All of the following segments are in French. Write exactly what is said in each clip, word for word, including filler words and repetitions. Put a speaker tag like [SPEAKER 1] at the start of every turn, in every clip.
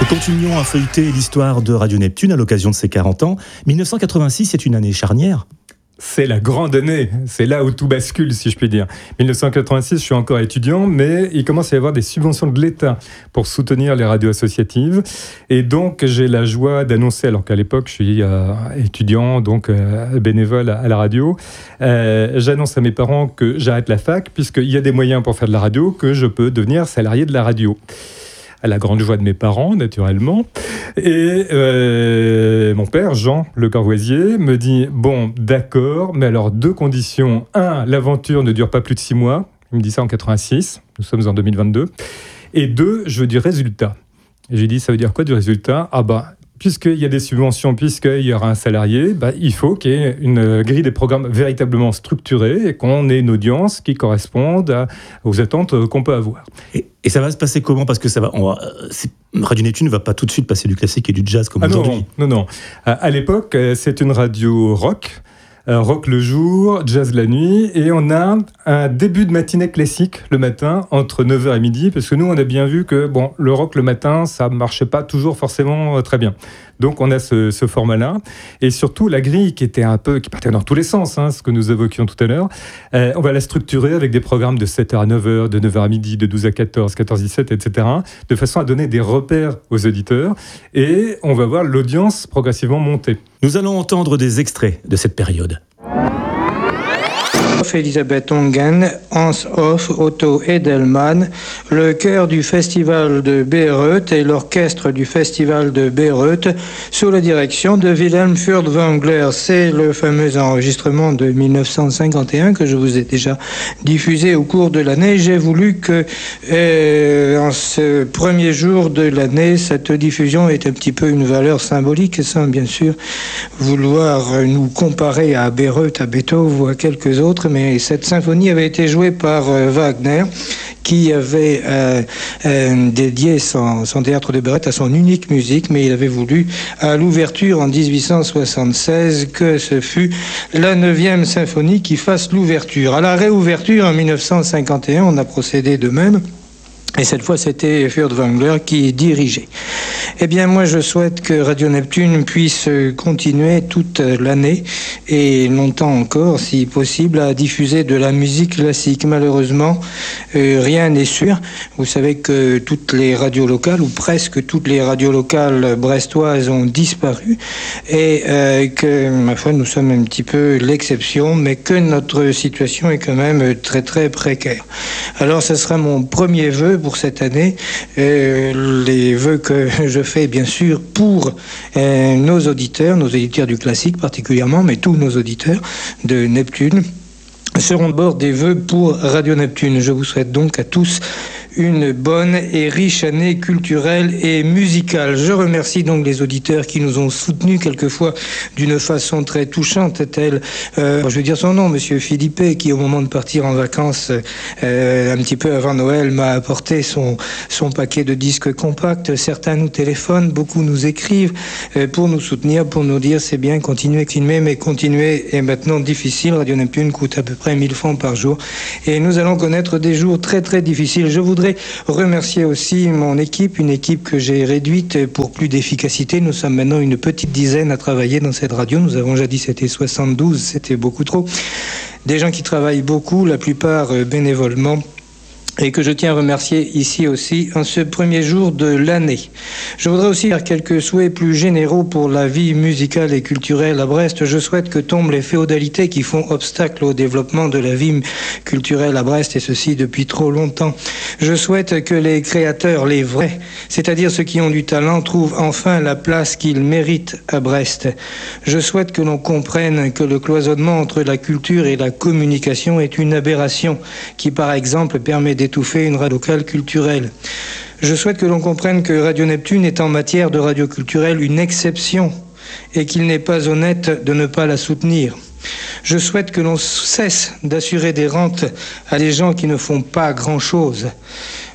[SPEAKER 1] Continuons à feuilleter l'histoire de Radio Neptune à l'occasion de ses quarante ans. mille neuf cent quatre-vingt-six est une année charnière.
[SPEAKER 2] C'est la grande année, c'est là où tout bascule, si je puis dire. mille neuf cent quatre-vingt-six, je suis encore étudiant, mais il commence à y avoir des subventions de l'État pour soutenir les radios associatives. Et donc, j'ai la joie d'annoncer, alors qu'à l'époque, je suis euh, étudiant, donc euh, bénévole à, à la radio, euh, j'annonce à mes parents que j'arrête la fac, puisqu'il y a des moyens pour faire de la radio, que je peux devenir salarié de la radio. À la grande joie de mes parents, naturellement. Et euh, mon père, Jean Le Corvoisier, me dit « Bon, d'accord, mais alors deux conditions. Un, l'aventure ne dure pas plus de six mois. » Il me dit ça en quatre-vingt-six. Nous sommes en deux mille vingt-deux. Et deux, je veux du résultat. Et j'ai dit « Ça veut dire quoi du résultat ?» Ah bah, puisqu'il y a des subventions, puisqu'il y aura un salarié, bah, il faut qu'il y ait une grille des programmes véritablement structurée et qu'on ait une audience qui corresponde à, aux attentes qu'on peut avoir.
[SPEAKER 1] Et, et ça va se passer comment ? Parce que ça va, on va, Radio Neptune ne va pas tout de suite passer du classique et du jazz comme
[SPEAKER 2] ah
[SPEAKER 1] aujourd'hui.
[SPEAKER 2] Non, non, non. À, à l'époque, c'est une radio rock. Euh, rock le jour, jazz la nuit, et on a un début de matinée classique le matin, entre neuf heures et midi, parce que nous, on a bien vu que bon, le rock le matin, ça ne marchait pas toujours forcément euh, très bien. Donc, on a ce, ce format-là, et surtout la grille qui était un peu, qui partait dans tous les sens, hein, ce que nous évoquions tout à l'heure, euh, on va la structurer avec des programmes de sept heures à neuf heures, de neuf heures à midi, de douze à quatorze, quatorze à dix-sept, et cetera, de façon à donner des repères aux auditeurs, et on va voir l'audience progressivement monter.
[SPEAKER 1] Nous allons entendre des extraits de cette période.
[SPEAKER 3] Elisabeth Ongen, Hans Hoff, Otto Edelmann, le chœur du festival de Bayreuth et l'orchestre du festival de Bayreuth sous la direction de Wilhelm Furtwängler. C'est le fameux enregistrement de mille neuf cent cinquante et un que je vous ai déjà diffusé au cours de l'année. J'ai voulu que euh, en ce premier jour de l'année, cette diffusion ait un petit peu une valeur symbolique, sans bien sûr vouloir nous comparer à Bayreuth, à Beethoven ou à quelques autres, mais cette symphonie avait été jouée par euh, Wagner, qui avait euh, euh, dédié son, son théâtre de Bayreuth à son unique musique, mais il avait voulu, à l'ouverture en dix-huit cent soixante-seize, que ce fût la neuvième symphonie qui fasse l'ouverture. À la réouverture en mille neuf cent cinquante et un, on a procédé de même. Et cette fois, c'était Furtwängler qui dirigeait. Eh bien, moi, je souhaite que Radio Neptune puisse continuer toute l'année et longtemps encore, si possible, à diffuser de la musique classique. Malheureusement, euh, rien n'est sûr. Vous savez que toutes les radios locales, ou presque toutes les radios locales brestoises ont disparu et euh, que, ma foi, nous sommes un petit peu l'exception, mais que notre situation est quand même très, très précaire. Alors, ce sera mon premier vœu pour cette année, euh, les vœux que je fais bien sûr pour euh, nos auditeurs, nos auditeurs du classique particulièrement, mais tous nos auditeurs de Neptune seront de bord des vœux pour Radio Neptune. Je vous souhaite donc à tous une bonne et riche année culturelle et musicale. Je remercie donc les auditeurs qui nous ont soutenus quelquefois d'une façon très touchante, telle, euh, je vais dire son nom, Monsieur Philippe, qui au moment de partir en vacances, euh, un petit peu avant Noël, m'a apporté son, son paquet de disques compacts. Certains nous téléphonent, beaucoup nous écrivent euh, pour nous soutenir, pour nous dire c'est bien, continuez, continuez, mais continuez est maintenant difficile. Radio Neptune coûte à peu près mille francs par jour et nous allons connaître des jours très très difficiles. Je voudrais remercier aussi mon équipe, une équipe que j'ai réduite pour plus d'efficacité. Nous sommes maintenant une petite dizaine à travailler dans cette radio. Nous avons jadis été soixante-douze, c'était beaucoup trop. Des gens qui travaillent beaucoup, la plupart bénévolement, et que je tiens à remercier ici aussi en ce premier jour de l'année. Je voudrais aussi faire quelques souhaits plus généraux pour la vie musicale et culturelle à Brest. Je souhaite que tombent les féodalités qui font obstacle au développement de la vie culturelle à Brest, et ceci depuis trop longtemps. Je souhaite que les créateurs, les vrais, c'est-à-dire ceux qui ont du talent, trouvent enfin la place qu'ils méritent à Brest. Je souhaite que l'on comprenne que le cloisonnement entre la culture et la communication est une aberration qui, par exemple, permet d'étouffer une radio locale culturelle. Je souhaite que l'on comprenne que Radio Neptune est en matière de radio culturelle une exception et qu'il n'est pas honnête de ne pas la soutenir. Je souhaite que l'on cesse d'assurer des rentes à des gens qui ne font pas grand-chose.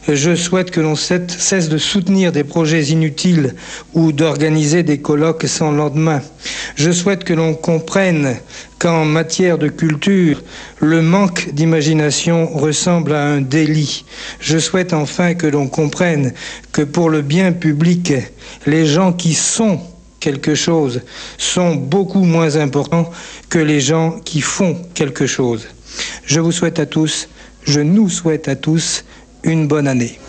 [SPEAKER 3] Je souhaite que l'on cesse de soutenir des projets inutiles ou d'organiser des colloques sans lendemain. Je souhaite que l'on comprenne qu'en matière de culture, le manque d'imagination ressemble à un délit. Je souhaite enfin que l'on comprenne que pour le bien public, les gens qui sont quelque chose sont beaucoup moins importants que les gens qui font quelque chose. Je vous souhaite à tous, je nous souhaite à tous une bonne année.